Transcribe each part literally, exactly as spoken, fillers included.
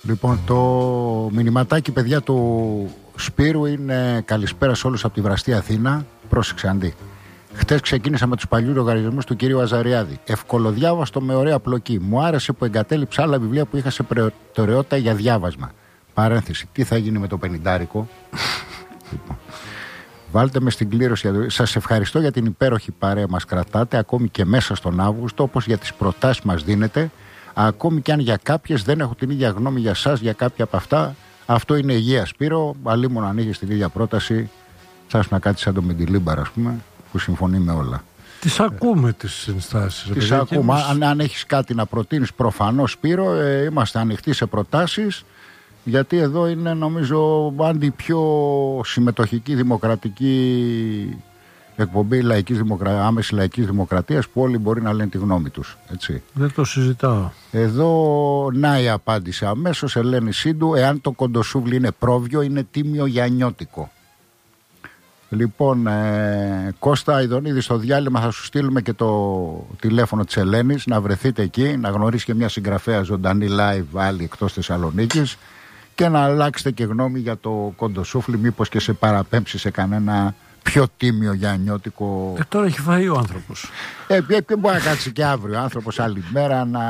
Λοιπόν, το μηνυματάκι, παιδιά, του Σπύρου είναι καλησπέρα σε όλους από τη βραστή Αθήνα. Πρόσεξε, Αντί. Χτες ξεκίνησα με τους παλιούς λογαριασμούς του κυρίου Αζαριάδη. Ευκολοδιάβαστο με ωραία πλοκή. Μου άρεσε που εγκατέλειψα άλλα βιβλία που είχα σε προτεραιότητα για διάβασμα. Παρένθεση. Τι θα γίνει με το πενηντάρικο. Λοιπόν. Βάλτε με στην κλήρωση. Σας ευχαριστώ για την υπέροχη παρέα μας κρατάτε, ακόμη και μέσα στον Αύγουστο, όπως για τις προτάσεις μας δίνετε. Ακόμη και αν για κάποιες δεν έχω την ίδια γνώμη για σας, για κάποια από αυτά. Αυτό είναι υγεία, Σπύρο. Αλλήμον αν είχες την ίδια πρόταση, σας να κάτσει σαν το Μεντιλίμπαρα, ας πούμε, που συμφωνεί με όλα. Τις ακούμε τις συνστάσεις. Τις ακούμε. Εμείς... Αν, αν έχεις κάτι να προτείνεις, προφανώς, Σπύρο, ε, είμαστε ανοιχτοί σε προτάσεις. Γιατί εδώ είναι, νομίζω, άντι πιο συμμετοχική δημοκρατική εκπομπή λαϊκής δημοκρα... άμεση λαϊκής δημοκρατίας, που όλοι μπορεί να λένε τη γνώμη τους. Έτσι. Δεν το συζητάω. Εδώ να η απάντηση αμέσως. Ελένη Σύντου, εάν το κοντοσούβλι είναι πρόβιο, είναι τίμιο για νιώτικο. Λοιπόν, ε, Κώστα Ιδονίδη, στο διάλειμμα θα σου στείλουμε και το τηλέφωνο της Ελένης, να βρεθείτε εκεί, να γνωρίσει και μια συγγραφέα ζωντανή live άλλη εκτός Θεσσαλονίκης, και να αλλάξετε και γνώμη για το κοντοσούφλι, μήπως και σε παραπέμψει σε κανένα πιο τίμιο για νιώτικο. Ε, τώρα έχει φάει ο άνθρωπος. Ε, ε, μπορεί να κάτσει και αύριο ο άνθρωπος άλλη μέρα να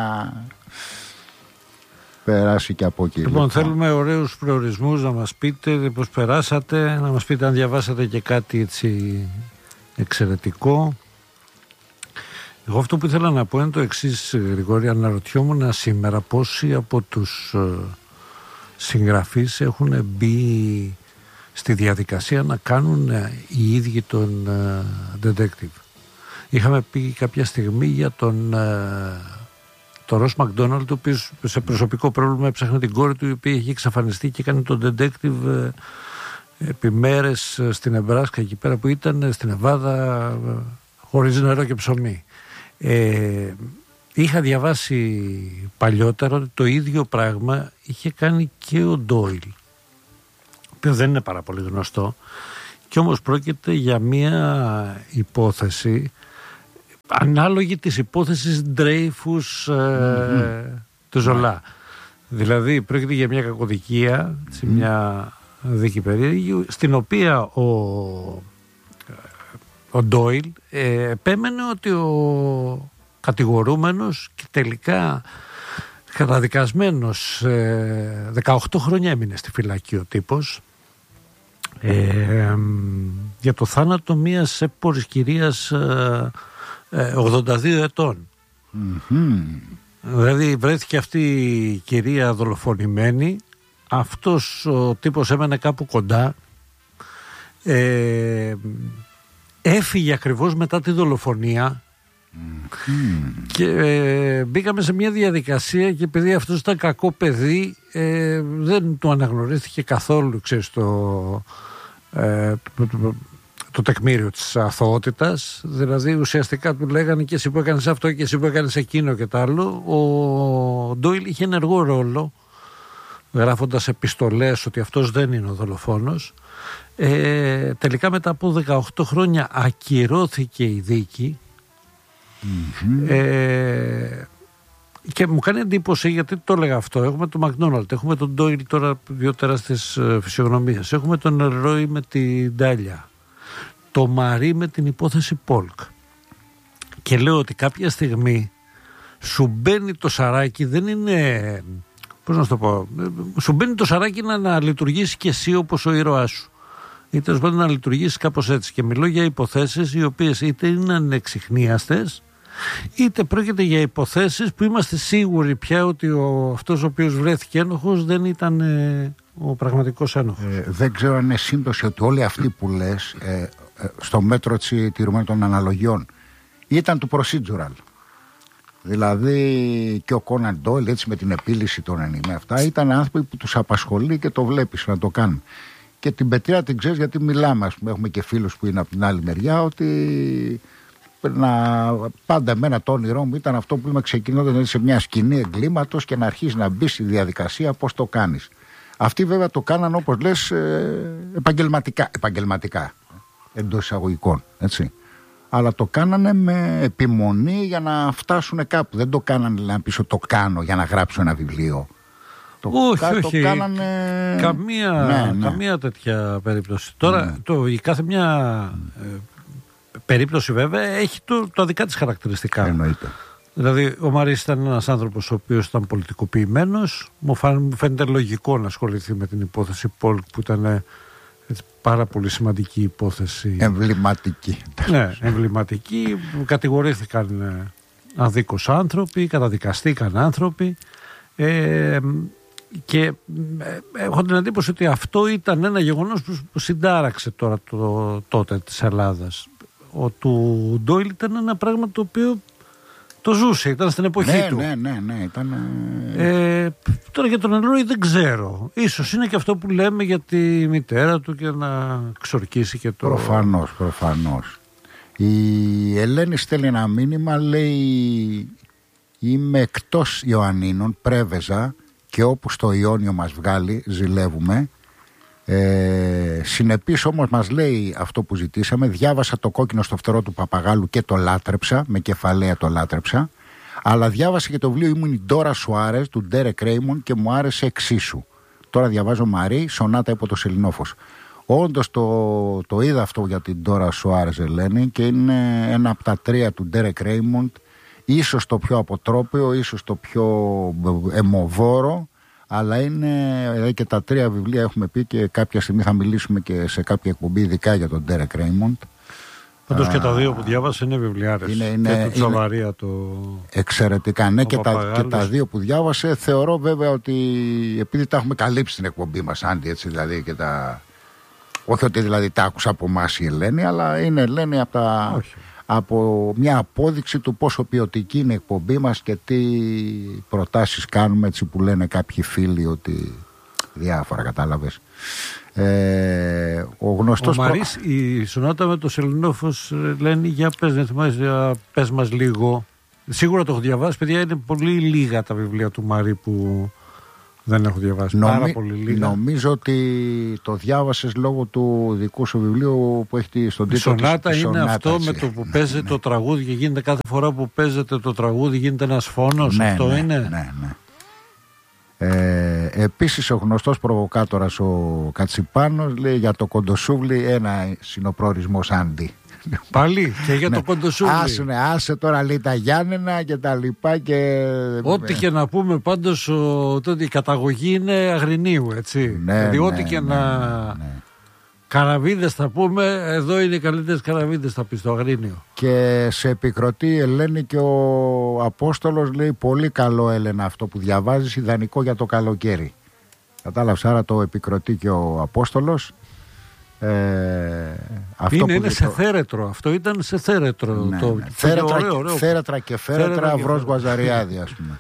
περάσει και από εκεί. Λοιπόν, λοιπόν, θέλουμε ωραίους προορισμούς, να μας πείτε πώς περάσατε, να μας πείτε αν διαβάσατε και κάτι έτσι εξαιρετικό. Εγώ αυτό που ήθελα να πω είναι το εξής, Γρηγόρη. Αναρωτιόμουν σήμερα πόσοι από τους συγγραφείς έχουν μπει στη διαδικασία να κάνουν οι ίδιοι τον detective. Είχαμε πει κάποια στιγμή για τον το Ρος Μακδόναλντ, ο οποίος σε προσωπικό πρόβλημα έψαχνε την κόρη του, η οποία είχε εξαφανιστεί, και έκανε τον detective επί μέρες στην Νεμπράσκα, εκεί πέρα που ήταν, στην Νεβάδα, χωρίς νερό και ψωμί. Ε, είχα διαβάσει παλιότερα ότι το ίδιο πράγμα είχε κάνει και ο Ντόιλ, ο οποίος δεν είναι πάρα πολύ γνωστό, και όμως πρόκειται για μια υπόθεση ανάλογη της υπόθεσης Ντρέιφους ε, mm-hmm. του Ζολά. Mm-hmm. Δηλαδή πρόκειται για μια κακοδικία, mm-hmm. σε μια δίκη περίεργη, στην οποία ο, ο Ντόιλ ε, επέμενε ότι ο κατηγορούμενος και τελικά καταδικασμένος ε, δεκαοκτώ χρόνια έμεινε στη φυλακή ο τύπος, ε, για το θάνατο μιας έπορης κυρίας ε, ογδόντα δύο ετών. Mm-hmm. Δηλαδή βρέθηκε αυτή η κυρία δολοφονημένη, αυτός ο τύπος έμενε κάπου κοντά, ε, έφυγε ακριβώς μετά τη δολοφονία. Mm-hmm. Και ε, μπήκαμε σε μια διαδικασία, και επειδή αυτός ήταν κακό παιδί, ε, δεν του αναγνωρίστηκε καθόλου, ξέρεις, το, ε, το, το, το τεκμήριο της αθωότητας. Δηλαδή ουσιαστικά του λέγανε και εσύ που έκανες αυτό και εσύ που έκανες εκείνο και τ' άλλο. Ο Ντόιλ είχε ενεργό ρόλο, γράφοντας επιστολές ότι αυτός δεν είναι ο δολοφόνος. Ε, τελικά μετά από δεκαοκτώ χρόνια ακυρώθηκε η δίκη. Mm-hmm. Ε, και μου κάνει εντύπωση, γιατί το έλεγα αυτό. Έχουμε τον Μακδόναλντ, έχουμε τον Ντόιλ, τώρα δύο τεράστιες φυσιογνωμίες. Έχουμε τον Ρόι με την Ντάλια, το Μαρί με την υπόθεση Πολκ. Και λέω ότι κάποια στιγμή σου μπαίνει το σαράκι, δεν είναι, πώς να σου το πω, σου μπαίνει το σαράκι να, να λειτουργήσει και εσύ όπως ο ήρωάς σου, ή τέλος πάντων να λειτουργήσει κάπως έτσι. Και μιλώ για υποθέσεις οι οποίες είτε είναι ανεξιχνίαστες, είτε πρόκειται για υποθέσεις που είμαστε σίγουροι πια ότι ο, αυτός ο οποίος βρέθηκε ένοχος δεν ήταν ε, ο πραγματικός ένοχος. Ε, δεν ξέρω αν είναι σύμπτωση ότι όλοι αυτοί που λες, ε, ε, στο μέτρο τηρουμένου των αναλογιών, ήταν του procedural. Δηλαδή και ο Κόναν Ντόιλ, έτσι, με την επίλυση των ενημέρων, αυτά ήταν άνθρωποι που τους απασχολεί και το βλέπεις να το κάνουν. Και την πετριά την ξέρεις, γιατί μιλάμε, ας πούμε, έχουμε και φίλους που είναι από την άλλη μεριά, ότι να, πάντα εμένα το όνειρό μου ήταν αυτό που είμαι ξεκινώντας σε μια σκηνή εγκλήματος και να αρχίσει να μπει στη διαδικασία πώς το κάνεις. Αυτοί βέβαια το κάναν, όπως λες, επαγγελματικά, επαγγελματικά εντός εισαγωγικών, έτσι. Αλλά το κάνανε με επιμονή για να φτάσουν κάπου. Δεν το κάνανε να πεις ότι το κάνω για να γράψω ένα βιβλίο. Το, όχι, κα, όχι. Το κάνανε... Καμία, ναι, ναι. καμία τέτοια περίπτωση. Τώρα, ναι. το, η κάθε μια ε, περίπτωση βέβαια έχει το, το δικά της χαρακτηριστικά. Εννοείται. Δηλαδή, ο Μαρίς ήταν ένας άνθρωπος ο οποίος ήταν πολιτικοποιημένος. Μου φαίνεται λογικό να ασχοληθεί με την υπόθεση Πολκ, που ήταν έτσι, πάρα πολύ σημαντική υπόθεση. Εμβληματική. Ναι, εμβληματική. Κατηγορήθηκαν ε, αδίκως άνθρωποι, καταδικαστήκαν άνθρωποι. Ε, και ε, έχω την εντύπωση ότι αυτό ήταν ένα γεγονός που συντάραξε τώρα το, τότε της Ελλάδας. Ο του Ντόιλ ήταν ένα πράγμα το οποίο το ζούσε, ήταν στην εποχή ναι, του. Ναι, ναι, ναι, ήταν... Ε, τώρα για τον Ελρόι δεν ξέρω. Ίσως είναι και αυτό που λέμε για τη μητέρα του και να ξορκίσει και το... Προφανώς, προφανώς. Η Ελένη στέλνει ένα μήνυμα, λέει... Είμαι εκτός Ιωαννίνων, Πρέβεζα, και όπου στο Ιόνιο μας βγάλει ζηλεύουμε. Ε, συνεπής όμως μας λέει αυτό που ζητήσαμε. Διάβασα το κόκκινο στο φτερό του Παπαγάλου και το λάτρεψα, με κεφαλαία το λάτρεψα. Αλλά διάβασα και το βιβλίο Ήμουν η Ντόρα Σουάρες του Ντέρεκ Ρέιμον και μου άρεσε εξίσου. Τώρα διαβάζω Μαρή, Σονάτα υπό το Σελινόφος. Όντως το, το είδα αυτό για την Ντόρα Σουάρες, Ελένη, και είναι ένα από τα τρία του Ντέρεκ Ρέιμον. Ίσως το πιο αποτρόπαιο, ίσως το πιο αιμοβόρο, αλλά είναι και τα τρία βιβλία έχουμε πει και κάποια στιγμή θα μιλήσουμε και σε κάποια εκπομπή ειδικά για τον Ντέρεκ Ρέιμοντ. Πάντως και τα δύο που διάβασα είναι βιβλιάρες. Είναι, είναι, και το Τσαβαρία το... Εξαιρετικά, ναι, και τα, και τα δύο που διάβασε. Θεωρώ βέβαια ότι επειδή τα έχουμε καλύψει στην εκπομπή μας, Άντι, έτσι δηλαδή και τα... Όχι ότι δηλαδή τα άκουσα από εμάς η Ελένη, αλλά είναι Ελένη από τα... Όχι. Από μια απόδειξη του πόσο ποιοτική είναι η εκπομπή μας και τι προτάσεις κάνουμε, έτσι που λένε κάποιοι φίλοι ότι διάφορα, κατάλαβες. Ε, ο γνωστός... Ο Μαρίς, προ... η Σονάτα με το Σελινόφος, λένε για πες, δεν θυμάσαι, πες μας λίγο. Σίγουρα το έχω διαβάσει, παιδιά, είναι πολύ λίγα τα βιβλία του Μαρί που δεν έχω διαβάσει. Νομι... Πάρα πολύ λίγα. Νομίζω ότι το διάβασες λόγω του δικού σου βιβλίου που έχει στον τίτλο. Η Σονάτα της, είναι Σονάτα, αυτό έτσι. Με το που ναι, παίζεται ναι. το τραγούδι και γίνεται κάθε φορά που παίζεται το τραγούδι γίνεται ένας φόνος. Ναι, αυτό ναι, είναι. Ναι, ναι. Ε, επίσης ο γνωστός προβοκάτορας ο Κατσιπάνος λέει για το κοντοσούβλι ένα συνοπροορισμός Άντι. Πάλι και για ναι. το κοντοσούβλι. Άσε, ναι, άσε τώρα λέει τα Γιάννενα και τα λοιπά και... Ό,τι και να πούμε πάντως ο, τότε η καταγωγή είναι Αγρινίου, έτσι. Ναι, δηλαδή ναι, ό,τι και ναι, να... Ναι, ναι. Καραβίδες θα πούμε, εδώ είναι οι καλύτερες καραβίδες θα πει στο Αγρίνιο. Και σε επικροτεί η Ελένη και ο Απόστολος λέει πολύ καλό, Έλενα, αυτό που διαβάζεις, ιδανικό για το καλοκαίρι. Κατάλαβες, άρα το επικροτεί και ο Απόστολος. Ε, αυτό είναι που είναι δει... σε θέρετρο, αυτό ήταν σε θέρετρο. Ναι, το... ναι. Θέρετρα, ωραίο, ωραίο. θέρετρα και φέρετρα Αυρός Γουαζαριάδη, ας πούμε.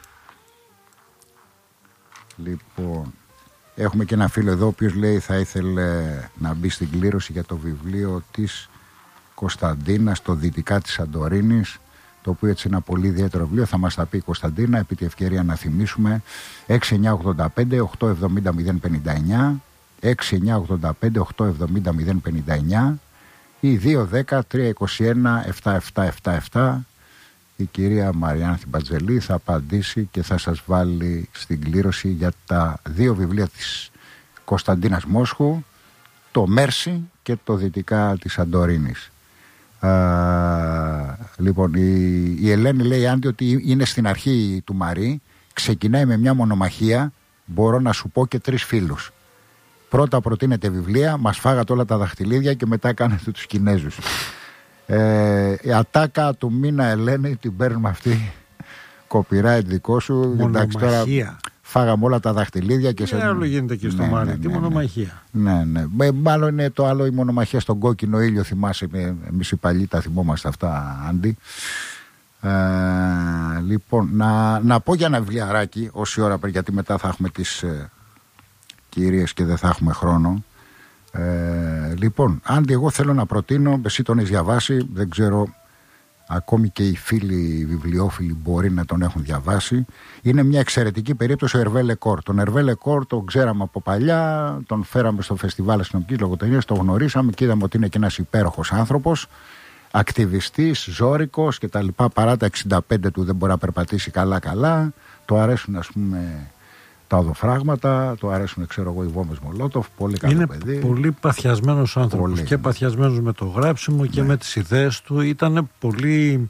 Λοιπόν, έχουμε και ένα φίλο εδώ ο οποίος λέει θα ήθελε να μπει στην κλήρωση για το βιβλίο της Κωνσταντίνας, το Δυτικά της Σαντορίνης, το οποίο έτσι είναι ένα πολύ ιδιαίτερο βιβλίο. Θα μας τα πει η Κωνσταντίνα, επί τη ευκαιρία να θυμίσουμε. Έξι εννιά ογδόντα πέντε οκτακόσια εβδομήντα μηδέν πενήντα εννιά, έξι εννιά ογδόντα πέντε οκτακόσια εβδομήντα μηδέν πενήντα εννιά ή δύο δέκα τρία είκοσι ένα επτά επτά επτά επτά. Η κυρία Μαριάνθη Μπατζελή θα απαντήσει και θα σας βάλει στην κλήρωση για τα δύο βιβλία της Κωνσταντίνας Μόσχου, το Μέρσι και το Δυτικά της Σαντορίνης. Α, λοιπόν, η, η Ελένη λέει Άντι ότι είναι στην αρχή του Μαρί, ξεκινάει με μια μονομαχία, μπορώ να σου πω και τρεις φίλους. Πρώτα προτείνετε βιβλία, μας φάγατε όλα τα δαχτυλίδια και μετά κάνετε τους Κινέζους. Ε, η ατάκα του μήνα, Ελένη, την παίρνουμε αυτή. Copyright δικό σου. Εντάξει, τώρα φάγαμε όλα τα δαχτυλίδια και σε. Τι άλλο γίνεται και στο ναι, Μάρι, ναι, τι ναι, μονομαχία. Ναι, ναι. Ε, μάλλον είναι το άλλο η μονομαχία στον κόκκινο ήλιο, θυμάσαι. Εμείς οι παλιοί τα θυμόμαστε αυτά, Άντι. Ε, λοιπόν, να, να πω για ένα βιβλιαράκι όση ώρα πριν, γιατί μετά θα έχουμε τις ε, κυρίες και δεν θα έχουμε χρόνο. Ε, λοιπόν, Άντι, εγώ θέλω να προτείνω, εσύ τον έχεις διαβάσει, δεν ξέρω, ακόμη και οι φίλοι οι βιβλιόφιλοι μπορεί να τον έχουν διαβάσει. Είναι μια εξαιρετική περίπτωση ο Ερβέ Λεκόρ. Τον Ερβέ Λεκόρ τον ξέραμε από παλιά, τον φέραμε στο φεστιβάλ αστυνομικής λογοτεχνίας, τον γνωρίσαμε και είδαμε ότι είναι και ένας υπέροχος άνθρωπος, ακτιβιστής, ζώρικος και τα λοιπά. Παρά τα εξήντα πέντε του δεν μπορεί να περπατήσει καλά καλά, το αρέσουν ας πούμε τα οδοφράγματα, του αρέσουν, ξέρω εγώ, οι βόμβες Μολότοφ. Πολύ καλό είναι παιδί. Πολύ παθιασμένος άνθρωπος. Πολύ, και παθιασμένος με το γράψιμο, ναι, και με τις ιδέες του. Ήταν πολύ.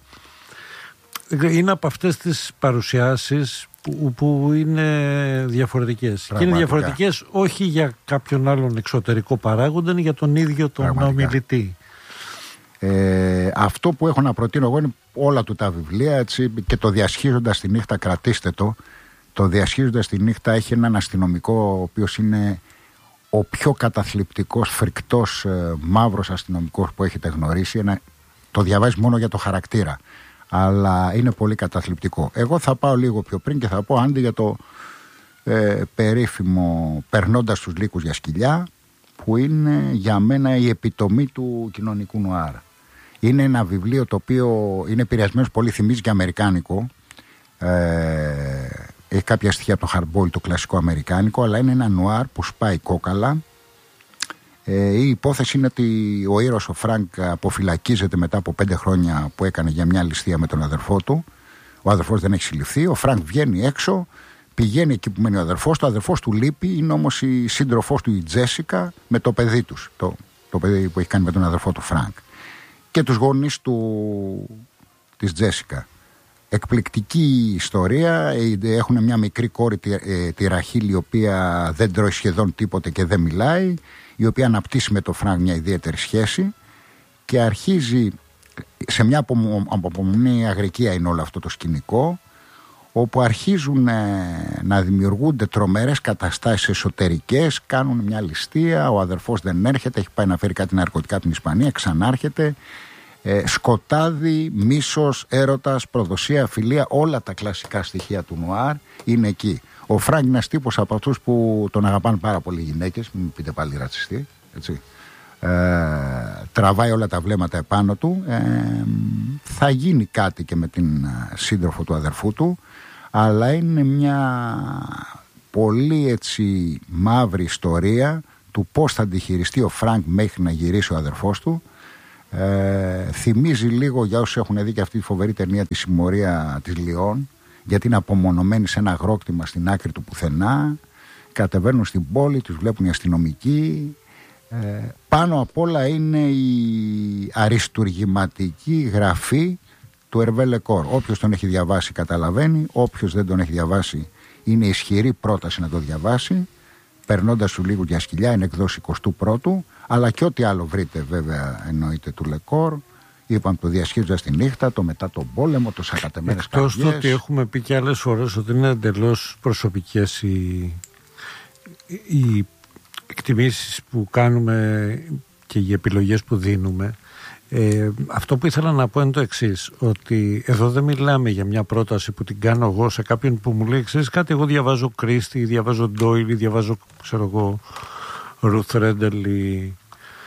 Είναι από αυτές τις παρουσιάσεις που, που είναι διαφορετικές. Πραγματικά. Και είναι διαφορετικές όχι για κάποιον άλλον εξωτερικό παράγοντα, είναι για τον ίδιο τον Πραγματικά. ομιλητή. Ε, αυτό που έχω να προτείνω εγώ είναι όλα του τα βιβλία, έτσι, και το Διασχίζοντας τη νύχτα, κρατήστε το. Το Διασχίζοντας τη νύχτα έχει έναν αστυνομικό, ο οποίος είναι ο πιο καταθλιπτικός, φρικτός, ε, μαύρος αστυνομικός που έχετε γνωρίσει. Ένα, το διαβάζεις μόνο για το χαρακτήρα, αλλά είναι πολύ καταθλιπτικό. Εγώ θα πάω λίγο πιο πριν και θα πω άντι για το ε, περίφημο «Περνώντας τους λύκους για σκυλιά», που είναι για μένα η επιτομή του κοινωνικού νουάρ. Είναι ένα βιβλίο το οποίο είναι επηρεασμένο, πολύ θυμίζει και αμερικάνικο. Ε, έχει κάποια στοιχεία από το hardball, το κλασικό αμερικάνικο, αλλά είναι ένα νουάρ που σπάει κόκαλα. Ε, η υπόθεση είναι ότι ο ήρωας ο Φρανκ αποφυλακίζεται μετά από πέντε χρόνια που έκανε για μια ληστεία με τον αδερφό του. Ο αδερφός δεν έχει συλληφθεί. Ο Φρανκ βγαίνει έξω, πηγαίνει εκεί που μένει ο αδερφός του. Ο αδερφός του λείπει, είναι όμως η σύντροφός του, η Τζέσικα, με το παιδί τους. Το, το παιδί που έχει κάνει με τον αδερφό του Φρανκ. Και τους γονείς του, της Τζέσικα. Εκπληκτική ιστορία. Έχουν μια μικρή κόρη, τη, ε, τη Ραχίλ, η οποία δεν τρώει σχεδόν τίποτε και δεν μιλάει, η οποία αναπτύσσει με τον Φρανκ μια ιδιαίτερη σχέση και αρχίζει σε μια απομονή αγρικία, είναι όλο αυτό το σκηνικό, όπου αρχίζουν ε, να δημιουργούνται τρομερές καταστάσεις εσωτερικές, κάνουν μια ληστεία, ο αδερφός δεν έρχεται, έχει πάει να φέρει κάτι ναρκωτικά από την Ισπανία, ξανάρχεται, ε, σκοτάδι, μίσος, έρωτας, προδοσία, φιλία, όλα τα κλασικά στοιχεία του νουάρ είναι εκεί. Ο Φρανκ είναι ένας τύπος από αυτούς που τον αγαπάνε πάρα πολύ οι γυναίκες, μην πείτε πάλι ρατσιστή, έτσι. Ε, τραβάει όλα τα βλέμματα επάνω του, ε, θα γίνει κάτι και με την σύντροφο του αδερφού του, αλλά είναι μια πολύ έτσι μαύρη ιστορία του πώς θα αντιχειριστεί ο Φρανκ μέχρι να γυρίσει ο αδερφός του. Ε, θυμίζει λίγο, για όσους έχουν δει και αυτή τη φοβερή ταινία, τη Συμμορία της Λιών, γιατί είναι απομονωμένοι σε ένα αγρόκτημα στην άκρη του πουθενά, κατεβαίνουν στην πόλη, τους βλέπουν οι αστυνομικοί. Ε, πάνω απ' όλα είναι η αριστουργηματική γραφή του Ερβέ Λεκόρ. Όποιος τον έχει διαβάσει καταλαβαίνει, όποιος δεν τον έχει διαβάσει είναι ισχυρή πρόταση να το διαβάσει. Περνώντας του λίγου για σκυλιά, είναι εκδόση εικοστού πρώτου, αλλά και ό,τι άλλο βρείτε βέβαια εννοείται του Λεκόρ. Είπαμε το Διασχίζοντας τη νύχτα, το Μετά τον πόλεμο, το Σακατεμένες καρδιές. Εκτός του ότι έχουμε πει και άλλες φορές ότι είναι εντελώς προσωπικές οι, οι εκτιμήσεις που κάνουμε και οι επιλογές που δίνουμε. Ε, αυτό που ήθελα να πω είναι το εξής, ότι εδώ δεν μιλάμε για μια πρόταση που την κάνω εγώ σε κάποιον που μου λέει, ξέρεις κάτι, εγώ διαβάζω Κρίστη, διαβάζω Ντόιλ, διαβάζω, ξέρω εγώ, Ρουθ Ρέντελ ή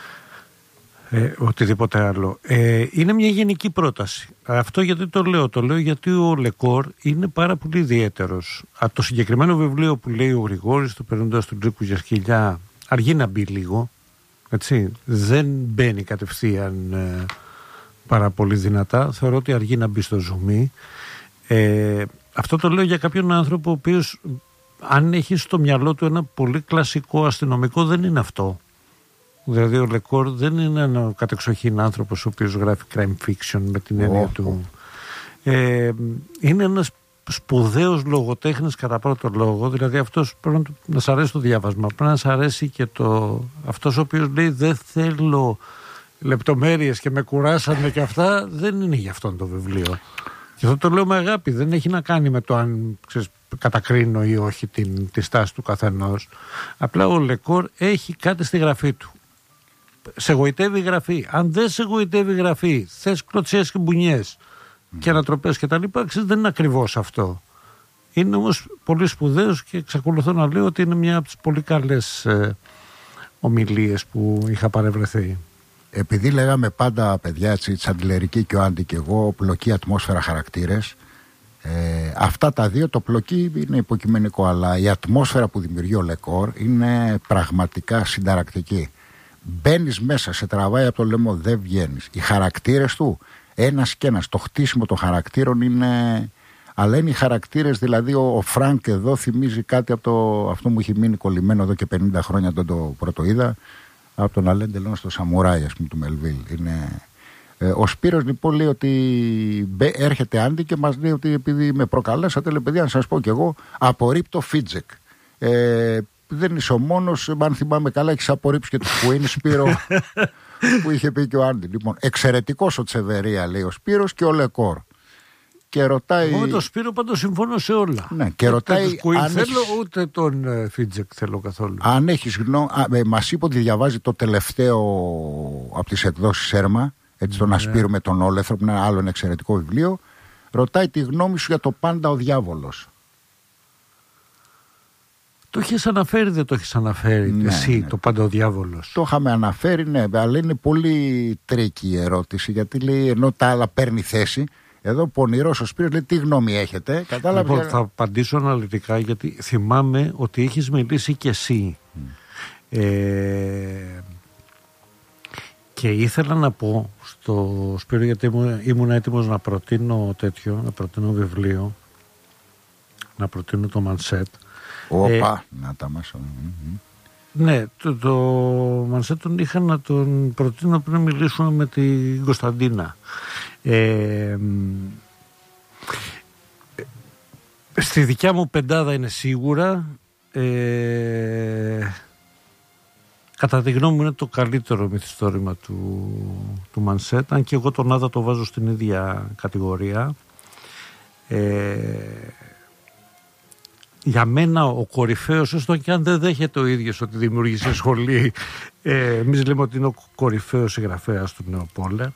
ε, οτιδήποτε άλλο. Ε, είναι μια γενική πρόταση. Αυτό γιατί το λέω, το λέω γιατί ο Λεκόρ είναι πάρα πολύ ιδιαίτερος. Από το συγκεκριμένο βιβλίο που λέει ο Γρηγόρης, το Περνώντας του Λύκου για σκυλιά, αργεί να μπει λίγο. Έτσι, δεν μπαίνει κατευθείαν ε, πάρα πολύ δυνατά. Θεωρώ ότι αργεί να μπει στο ζουμί. Ε, αυτό το λέω για κάποιον άνθρωπο ο οποίος, αν έχει στο μυαλό του ένα πολύ κλασικό αστυνομικό, δεν είναι αυτό. Δηλαδή ο Λεκόρ δεν είναι ένα κατεξοχήν άνθρωπος ο οποίος γράφει crime fiction με την έννοια oh, του. Ε, είναι ένας σπουδαίος λογοτέχνης κατά πρώτο λόγο, δηλαδή αυτός πρέπει να σ' αρέσει το διάβασμα, πρέπει να σ' αρέσει και το, αυτός ο οποίος λέει δεν θέλω λεπτομέρειες και με κουράσανε και αυτά, δεν είναι για αυτόν το βιβλίο. Και αυτό το λέω με αγάπη, δεν έχει να κάνει με το αν ξέρεις, κατακρίνω ή όχι την, τη στάση του καθενός. Απλά ο Λεκόρ έχει κάτι στη γραφή του. Σε γοητεύει η γραφή. Αν δεν σε γοητεύει η γραφή, θες κλωτσιές και μπουνιές και ανατροπές και τα λοιπά, ξέρεις, δεν είναι ακριβώς αυτό. Είναι όμως πολύ σπουδαίος και εξακολουθώ να λέω ότι είναι μια από τις πολύ καλές ε, ομιλίες που είχα παρευρεθεί. Επειδή λέγαμε πάντα, παιδιά, έτσι, Τσαντλερική και ο Άντι και εγώ, πλοκή, ατμόσφαιρα, χαρακτήρες, ε, αυτά τα δύο, το πλοκή είναι υποκειμενικό, αλλά η ατμόσφαιρα που δημιουργεί ο Λεκόρ είναι πραγματικά συνταρακτική. Μπαίνεις μέσα, σε τραβάει από το λαιμό, δεν βγαίνεις. Οι χαρακτήρες του, ένας και ένας, το χτίσιμο των χαρακτήρων είναι Αλλά είναι οι χαρακτήρες, δηλαδή ο, ο Φρανκ εδώ θυμίζει κάτι από το, αυτό μου έχει μείνει κολλημένο εδώ και πενήντα χρόνια, όταν το πρώτο είδα, από τον Αλέν Ντελόν στο Σαμουράι, ας πούμε, του Μελβίλ. Είναι... Ε, ο Σπύρος λοιπόν λέει ότι μπε, έρχεται Άντι και μας λέει ότι επειδή με προκαλέσατε, λέει παιδιά, να σας πω κι εγώ, απορρίπτω Φίτζεκ. Ε, δεν είσαι ο μόνος, αν θυμάμαι καλά, έχεις απορρίψει και του Κουίν, Σπύρο, που είχε πει και ο Άντι. Λοιπόν, εξαιρετικός ο Τσεβερία, λέει ο Σπύρος, και ο Λεκόρ. Και ρωτάει... Εγώ με τον Σπύρο πάντως συμφωνώ σε όλα. Ναι, και ρωτάει... Ούτε τον αν θέλω, έχεις... ούτε τον uh, Φίτζεκ θέλω καθόλου. Αν έχεις γνώμη... Ε, μας είπε ότι διαβάζει το τελευταίο από τις εκδόσεις Έρμα, έτσι, τον Ασπύρου με τον Όλεθρο, που είναι ένα άλλο ένα εξαιρετικό βιβλίο. Ρωτάει τη γνώμη σου για το Πάντα ο Διάβολος. Το έχεις αναφέρει, δεν το έχεις αναφέρει, ναι, εσύ, ναι, το Πάντα ο Διάβολος? Το είχαμε αναφέρει, ναι, αλλά είναι πολύ τρίκη η ερώτηση, γιατί λέει, ενώ τα άλλα παίρνει θέση, εδώ πονηρός ο Σπύρος λέει τι γνώμη έχετε. Κατάλαβε. Λοιπόν, θα απαντήσω αναλυτικά, γιατί θυμάμαι ότι έχεις μιλήσει κι εσύ. Mm. Ε, και ήθελα να πω στο Σπύρο, γιατί ήμουν, ήμουν έτοιμος να προτείνω τέτοιο, να προτείνω βιβλίο, να προτείνω το Μανσέτ. Όπα, ε, να τα μάσω. Mm-hmm. Ναι, το, το Μανσέτ τον είχα να τον προτείνω πριν μιλήσουμε με την Κωνσταντίνα. Ε, στη δικιά μου πεντάδα είναι σίγουρα. Ε, κατά τη γνώμη μου είναι το καλύτερο μυθιστόρημα του, του Μανσέτ, αν και εγώ τον Άδα το βάζω στην ίδια κατηγορία. Ε, για μένα ο κορυφαίος, έστω και αν δεν δέχεται ο ίδιος ότι δημιούργησε σχολή, ε, εμείς λέμε ότι είναι ο κορυφαίος συγγραφέας του Νεοπόλεων.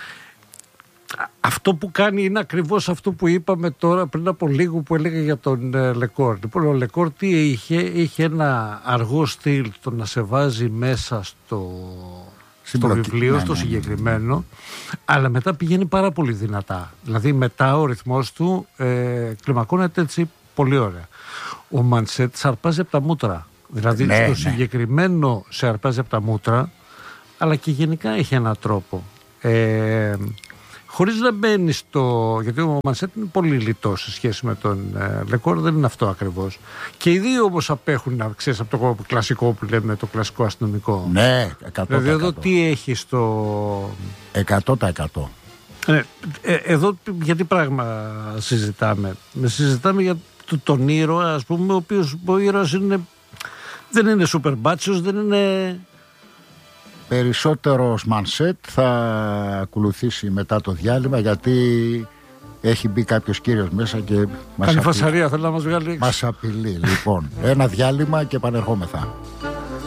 Αυτό που κάνει είναι ακριβώς αυτό που είπαμε τώρα πριν από λίγο, που έλεγα για τον ε, Λεκόρ. Λοιπόν, ο Λεκόρ τι είχε? Είχε ένα αργό στυλ, το να σε βάζει μέσα στο, στο βιβλίο, ναι, στο ναι, συγκεκριμένο, ναι, ναι. Αλλά μετά πηγαίνει πάρα πολύ δυνατά. Δηλαδή μετά ο ρυθμός του ε, κλιμακώνεται έτσι πολύ ωραία. Ο Μανσέτ σαρπάζει από τα μούτρα. Δηλαδή ναι, στο ναι. συγκεκριμένο σε αρπάζει από τα μούτρα, αλλά και γενικά έχει έναν τρόπο. Ε, χωρίς να μπαίνει στο... Γιατί ο Μανσέτ είναι πολύ λιτός σε σχέση με τον ε, Λεκόρ, δεν είναι αυτό ακριβώς. Και οι δύο όμως απέχουν, να ξέρεις, από το κλασικό που λέμε, το κλασικό αστυνομικό. Ναι, εκατό τοις εκατό. Δηλαδή εδώ τι έχει στο... εκατό τοις εκατό. Ναι, ε, εδώ γιατί πράγμα συζητάμε? Συζητάμε για το, τον ήρωα, ας πούμε, ο οποίος ο ήρωας είναι, δεν είναι σούπερ μπάτσος, δεν είναι... Περισσότερος Μανσέτ θα ακολουθήσει μετά το διάλειμμα, γιατί έχει μπει κάποιος κύριος μέσα και μας κάνει φασαρία, θέλει να μας βγάλει έξω. Μας απειλεί. Λοιπόν, ένα διάλειμμα και επανερχόμεθα.